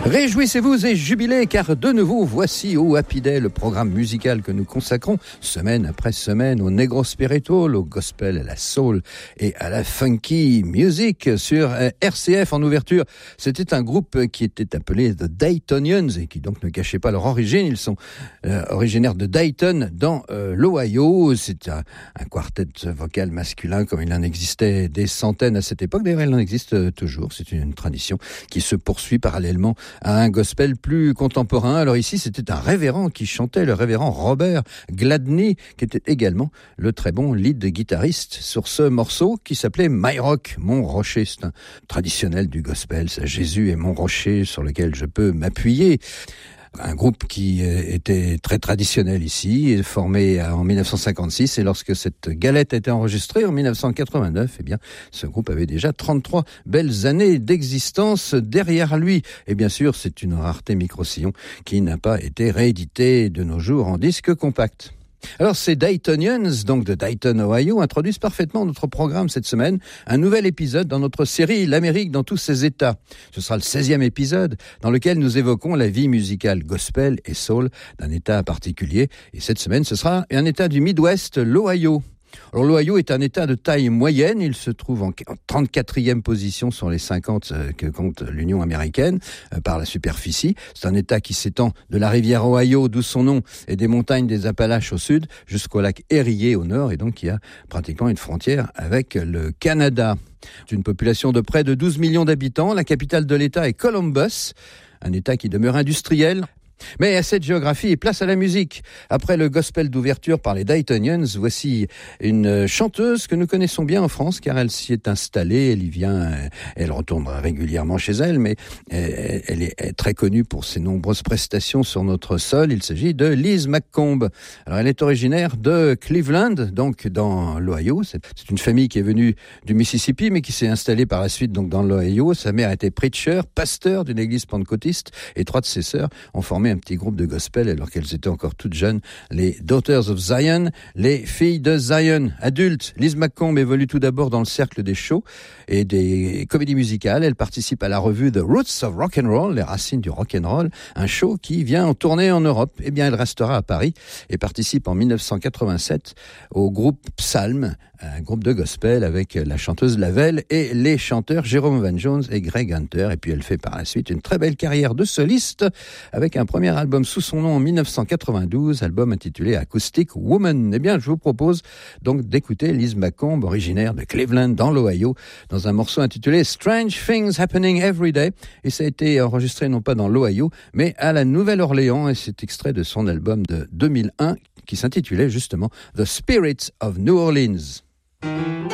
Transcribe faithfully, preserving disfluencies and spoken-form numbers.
Réjouissez-vous et jubilez, car de nouveau, voici au Happy Day, le programme musical que nous consacrons semaine après semaine au negro spiritual, au gospel, à la soul et à la funky music sur R C F en ouverture. C'était un groupe qui était appelé The Daytonians et qui donc ne cachait pas leur origine. Ils sont euh, originaires de Dayton dans euh, l'Ohio. C'est un, un quartet vocal masculin comme il en existait des centaines à cette époque. D'ailleurs, il en existe toujours. C'est une, une tradition qui se poursuit parallèlement à un gospel plus contemporain. Alors ici, c'était un révérend qui chantait, le révérend Robert Gladney, qui était également le très bon lead guitariste sur ce morceau qui s'appelait My Rock, Mon Rocher. C'est un traditionnel du gospel, c'est Jésus est mon rocher sur lequel je peux m'appuyer. Un groupe qui était très traditionnel ici, formé en dix-neuf cent cinquante-six, et lorsque cette galette a été enregistrée en dix-neuf cent quatre-vingt-neuf, eh bien, ce groupe avait déjà trente-trois belles années d'existence derrière lui. Et bien sûr, c'est une rareté micro-sillon qui n'a pas été rééditée de nos jours en disque compact. Alors, ces Daytonians, donc de Dayton, Ohio, introduisent parfaitement notre programme cette semaine, un nouvel épisode dans notre série L'Amérique dans tous ses états. Ce sera le seizième épisode dans lequel nous évoquons la vie musicale gospel et soul d'un état particulier. Et cette semaine, ce sera un état du Midwest, l'Ohio. Alors l'Ohio est un état de taille moyenne, il se trouve en trente-quatrième position sur les cinquante que compte l'Union américaine euh, par la superficie. C'est un état qui s'étend de la rivière Ohio, d'où son nom, et des montagnes des Appalaches au sud, jusqu'au lac Erie au nord, et donc qui a pratiquement une frontière avec le Canada. C'est une population de près de douze millions d'habitants, la capitale de l'état est Columbus, un état qui demeure industriel. Mais à cette géographie et place à la musique. Après le gospel d'ouverture par les Daytonians, voici une chanteuse que nous connaissons bien en France car elle s'y est installée, elle y vient, elle retourne régulièrement chez elle, mais elle est très connue pour ses nombreuses prestations sur notre sol. Il s'agit de Liz McComb. Alors elle est originaire de Cleveland, donc dans l'Ohio. C'est une famille qui est venue du Mississippi mais qui s'est installée par la suite donc dans l'Ohio. Sa mère était preacher, pasteur d'une église pentecôtiste et trois de ses sœurs ont formé un petit groupe de gospel alors qu'elles étaient encore toutes jeunes, les Daughters of Zion, les filles de Zion. Adultes, Liz McComb évolue tout d'abord dans le cercle des shows et des comédies musicales. Elle participe à la revue The Roots of Rock and Roll, les racines du rock and roll, un show qui vient en tournée en Europe. Eh bien, elle restera à Paris et participe en dix-neuf cent quatre-vingt-sept au groupe Psalm, un groupe de gospel avec la chanteuse Lavelle et les chanteurs Jérôme Van Jones et Greg Hunter. Et puis elle fait par la suite une très belle carrière de soliste avec un premier album sous son nom en dix-neuf cent quatre-vingt-douze, album intitulé Acoustic Woman. Eh bien, je vous propose donc d'écouter Liz McComb, originaire de Cleveland dans l'Ohio, dans un morceau intitulé Strange Things Happening Every Day. Et ça a été enregistré non pas dans l'Ohio, mais à la Nouvelle-Orléans. Et c'est extrait de son album de deux mille un qui s'intitulait justement The Spirits of New Orleans.